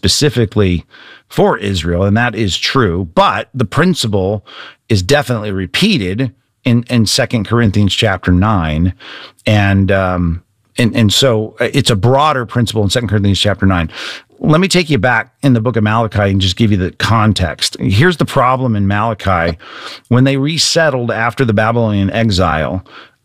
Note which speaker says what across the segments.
Speaker 1: specifically for Israel, and that is true. But the principle is definitely repeated in 2 Corinthians chapter 9. And so it's a broader principle in 2 Corinthians chapter 9. Let me take you back in the book of Malachi and just give you the context. Here's the problem in Malachi. When they resettled after the Babylonian exile,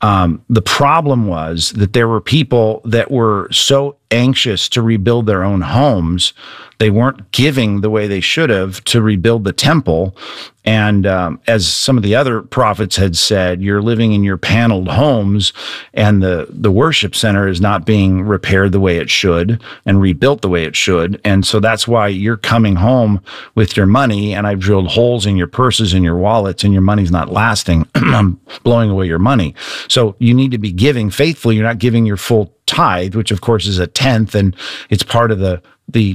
Speaker 1: the problem was that there were people that were so anxious to rebuild their own homes, they weren't giving the way they should have to rebuild the temple. And as some of the other prophets had said, you're living in your paneled homes, and the worship center is not being repaired the way it should and rebuilt the way it should. And so that's why you're coming home with your money, and I've drilled holes in your purses and your wallets, and your money's not lasting. I'm blowing away your money. So you need to be giving faithfully. You're not giving your full tithe, which of course is a tenth, and it's part of the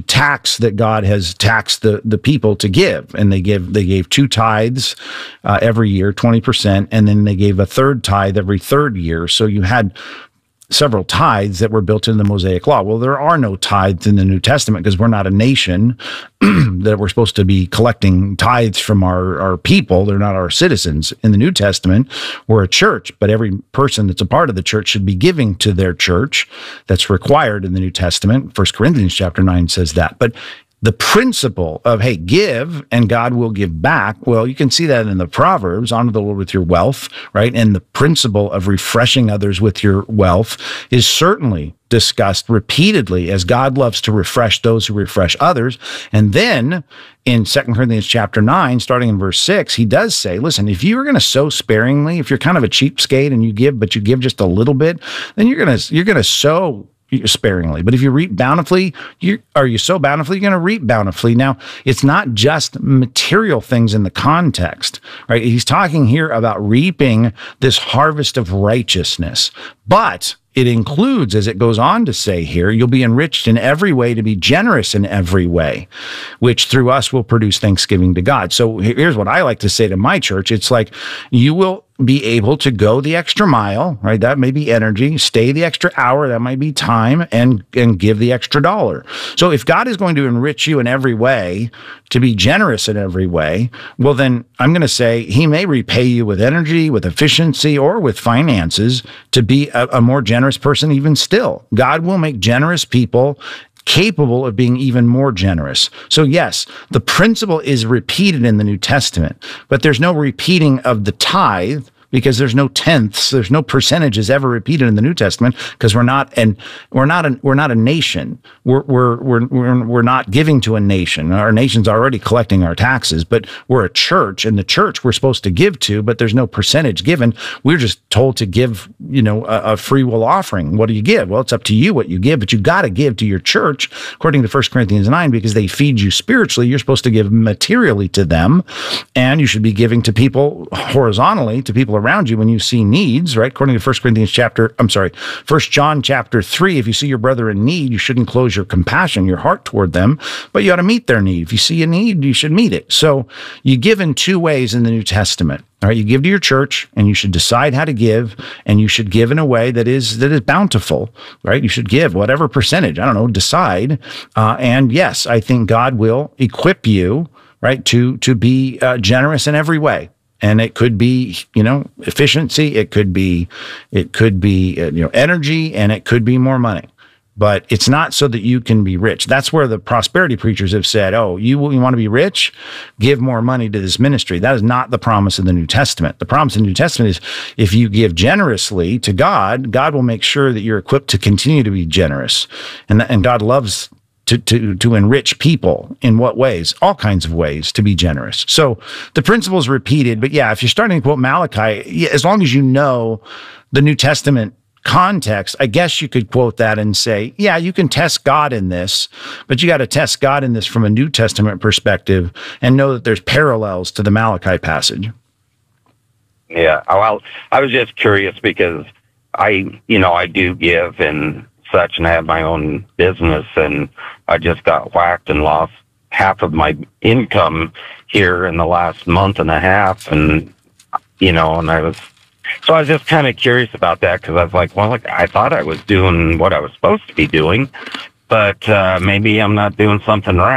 Speaker 1: tax that God has taxed the people to give. And they gave 2 tithes every year, 20%, and then they gave a third tithe every third year. So you had several tithes that were built into the Mosaic Law. Well, there are no tithes in the New Testament because we're not a nation that we're supposed to be collecting tithes from our people. They're not our citizens. In the New Testament, we're a church, but every person that's a part of the church should be giving to their church. That's required in the New Testament. 1 Corinthians chapter 9 says that. But the principle of, hey, give and God will give back. Well, you can see that in the Proverbs, honor the Lord with your wealth, right? And the principle of refreshing others with your wealth is certainly discussed repeatedly, as God loves to refresh those who refresh others. And then in 2 Corinthians chapter 9, starting in verse 6, he does say, listen, if you are going to sow sparingly, if you're kind of a cheapskate and you give, but you give just a little bit, then you're going to sow sparingly. But if you reap bountifully, you sow bountifully, you're going to reap bountifully. Now, it's not just material things in the context, right? He's talking here about reaping this harvest of righteousness, but it includes, as it goes on to say here, you'll be enriched in every way to be generous in every way, which through us will produce thanksgiving to God. So here's what I like to say to my church. It's like, you will be able to go the extra mile, right? That may be energy, stay the extra hour, that might be time, and give the extra dollar. So if God is going to enrich you in every way, to be generous in every way, well, then I'm going to say he may repay you with energy, with efficiency, or with finances to be a more generous person even still. God will make generous people capable of being even more generous. So yes, the principle is repeated in the New Testament, but there's no repeating of the tithe, because there's no tenths, there's no percentages ever repeated in the New Testament, because we're not a nation. We're not giving to a nation. Our nation's already collecting our taxes, but we're a church, and the church we're supposed to give to, but there's no percentage given. We're just told to give, a free will offering. What do you give? Well, it's up to you what you give, but you got to give to your church, according to 1 Corinthians 9, because they feed you spiritually. You're supposed to give materially to them, and you should be giving to people horizontally, to people around you when you see needs, right? According to 1 John chapter 3, if you see your brother in need, you shouldn't close your compassion, your heart toward them, but you ought to meet their need. If you see a need, you should meet it. So you give in 2 ways in the New Testament. All right, you give to your church, and you should decide how to give, and you should give in a way that is bountiful, right? You should give whatever percentage, decide. And yes, I think God will equip you, right, to be generous in every way. And it could be, efficiency, it could be, energy, and it could be more money. But it's not so that you can be rich. That's where the prosperity preachers have said, oh, you want to be rich? Give more money to this ministry. That is not the promise of the New Testament. The promise in the New Testament is if you give generously to God, God will make sure that you're equipped to continue to be generous. And God loves to enrich people. In what ways? All kinds of ways to be generous. So the principle is repeated, but yeah, if you're starting to quote Malachi, as long as you know the New Testament context, I guess you could quote that and say, yeah, you can test God in this, but you got to test God in this from a New Testament perspective and know that there's parallels to the Malachi passage.
Speaker 2: Yeah, well, I was just curious because I do give and such, and I have my own business, and I just got whacked and lost half of my income here in the last month and a half, and I was just kind of curious about that, because I was like, well, I thought I was doing what I was supposed to be doing, but maybe I'm not doing something right.